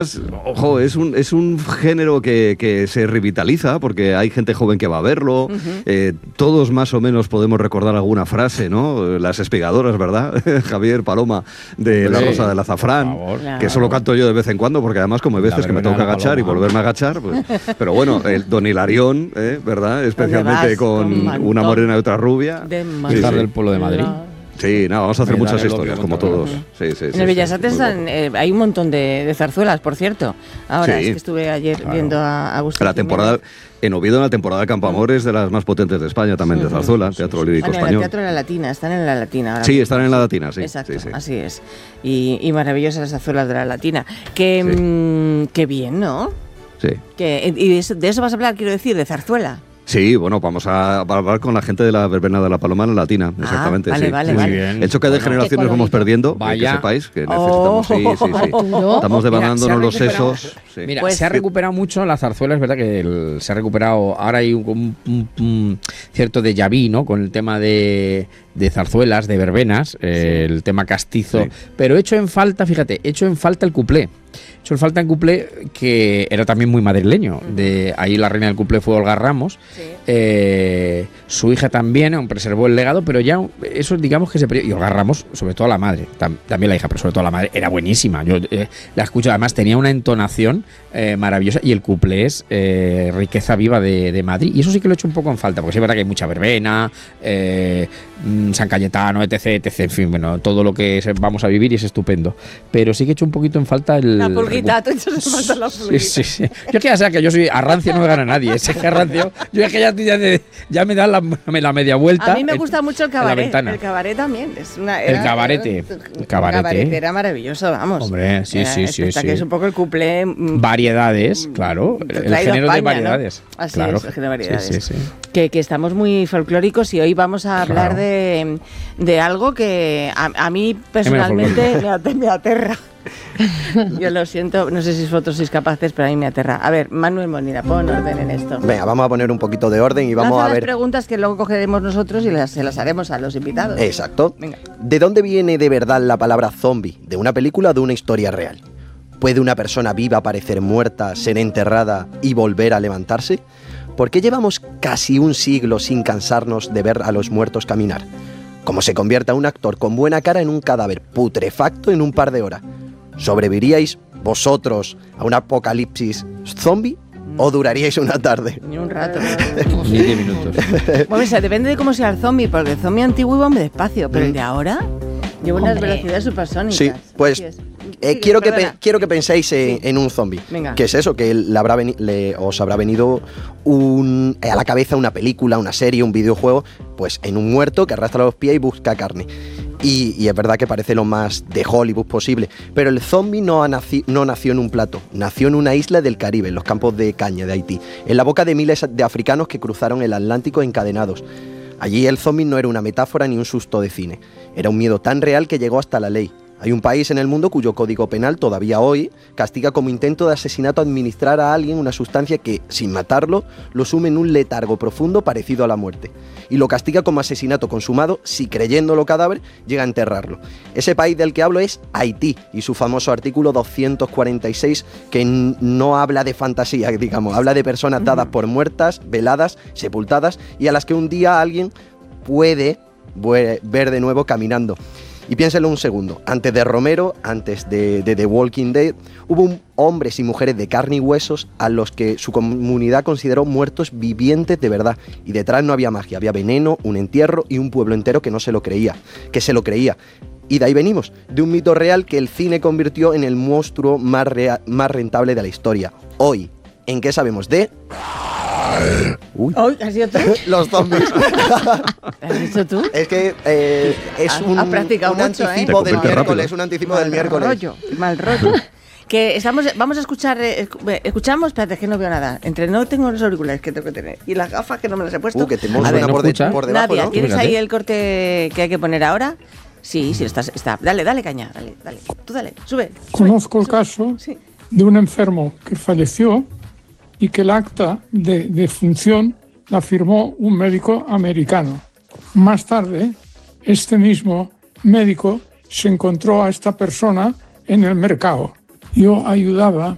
Ojo, es un género que se revitaliza porque hay gente joven que va a verlo. Todos más o menos podemos recordar alguna frase, ¿no? Las espigadoras, ¿verdad? Javier, Paloma, de La Rosa del Azafrán, que solo canto yo de vez en cuando porque además como hay veces que me tengo que agachar y volverme a agachar, pues, pero bueno, el Don Hilarión, ¿verdad? Especialmente con una morena y otra rubia. Del pueblo de Madrid. Sí, nada, vamos a hacer muchas historias, como todos. Sí, en el Bellas Artes hay un montón de zarzuelas, por cierto. Ahora, es que estuve ayer viendo a Agustín. La temporada, en Oviedo, en la temporada de Campoamor es de las más potentes de España, también de zarzuela, teatro lírico español. En el Teatro de la Latina, están en la Latina ahora. Sí, están en la Latina, sí. Exacto, sí. Así es. Y maravillosas las zarzuelas de la Latina. Qué bien, ¿no? Sí. Y de eso vas a hablar, quiero decir, de zarzuela. Sí, bueno, vamos a hablar con la gente de la verbena de la Paloma en la Latina, exactamente. Vale. El choque de generaciones vamos perdiendo, que sepáis, que necesitamos, sí. Estamos devanándonos los sesos. Sí. Mira, se ha recuperado mucho la zarzuela, es verdad que se ha recuperado, ahora hay un cierto déjà vu, ¿no? Con el tema de zarzuelas, de verbenas, el tema castizo, pero echo en falta el cuplé. Hecho falta en cuplé, que era también muy madrileño. Ahí la reina del cuplé fue Olga Ramos. Su hija también preservó el legado, pero ya eso digamos que se perdió. Y Olga Ramos, sobre todo la madre, también la hija, pero sobre todo la madre, era buenísima. Yo la escucho, además tenía una entonación maravillosa, y el cuplé es riqueza viva de Madrid. Y eso sí que lo he hecho un poco en falta, porque sí es verdad que hay mucha verbena, San Cayetano, etc. En fin, bueno, todo lo que vamos a vivir y es estupendo. Pero sí que he hecho un poquito en falta la pulguita, tú echas en falta la pulguita. Sí. Yo que ya sea que yo soy a rancio, no me gana nadie. Es que a rancio, yo es que ya me dan la media vuelta. A mí me gusta mucho el cabaret. El cabaret también. El cabarete. El cabaret era maravilloso, vamos. Hombre, sí. Que es un poco el cuplé. Variedades, claro. El género España, de variedades. ¿No? Así claro. es, el género de variedades. Sí. Que estamos muy folclóricos, y hoy vamos a hablar de algo que a mí personalmente me aterra. Yo lo siento, no sé si vosotros sois capaces, pero a mí me aterra. A ver, Manuel Molina, pon orden en esto. Venga, vamos a poner un poquito de orden y vamos a ver las preguntas que luego cogeremos nosotros y se las haremos a los invitados. Exacto. Venga. ¿De dónde viene de verdad la palabra zombie? ¿De una película o de una historia real? ¿Puede una persona viva parecer muerta, ser enterrada y volver a levantarse? ¿Por qué llevamos casi un siglo sin cansarnos de ver a los muertos caminar? ¿Cómo se convierte a un actor con buena cara en un cadáver putrefacto en un par de horas? ¿Sobreviviríais vosotros a un apocalipsis zombie o duraríais una tarde? Ni un rato. Ni 10 minutos. Bueno, o sea, depende de cómo sea el zombie, porque el zombie antiguo iba muy despacio, pero el de ahora lleva unas velocidades supersónicas. Sí, pues quiero que penséis en un zombie. Venga. ¿Qué es eso? Que os habrá venido a la cabeza una película, una serie, un videojuego, pues en un muerto que arrastra los pies y busca carne. Y es verdad que parece lo más de Hollywood posible, pero el zombie no nació en un plato, nació en una isla del Caribe, en los campos de caña de Haití, en la boca de miles de africanos que cruzaron el Atlántico encadenados. Allí el zombie no era una metáfora ni un susto de cine, era un miedo tan real que llegó hasta la ley. Hay un país en el mundo cuyo código penal todavía hoy castiga como intento de asesinato administrar a alguien una sustancia que, sin matarlo, lo sume en un letargo profundo parecido a la muerte. Y lo castiga como asesinato consumado si, creyéndolo cadáver, llega a enterrarlo. Ese país del que hablo es Haití y su famoso artículo 246, que no habla de fantasía, digamos, habla de personas dadas por muertas, veladas, sepultadas y a las que un día alguien puede ver de nuevo caminando. Y piénsenlo un segundo, antes de Romero, antes de The Walking Dead, hubo hombres y mujeres de carne y huesos a los que su comunidad consideró muertos vivientes de verdad. Y detrás no había magia, había veneno, un entierro y un pueblo entero que se lo creía. Y de ahí venimos, de un mito real que el cine convirtió en el monstruo más rentable de la historia. Hoy, ¿en qué sabemos de...? Uy, ¿has sido tú? Los zombies. ¿Has dicho tú? Es que es un anticipo del miércoles, un anticipo del miércoles. Mal rollo. Que vamos a escuchar, escuchamos, espérate, que no veo nada. No tengo los auriculares que tengo que tener y las gafas que no me las he puesto. Que te suena por debajo, Nadia, ¿no? ¿tienes ahí el corte que hay que poner ahora? Sí, está. Dale caña, dale. Tú dale, sube. Conozco el caso de un enfermo que falleció y que el acta de defunción la firmó un médico americano. Más tarde, este mismo médico se encontró a esta persona en el mercado. Yo ayudaba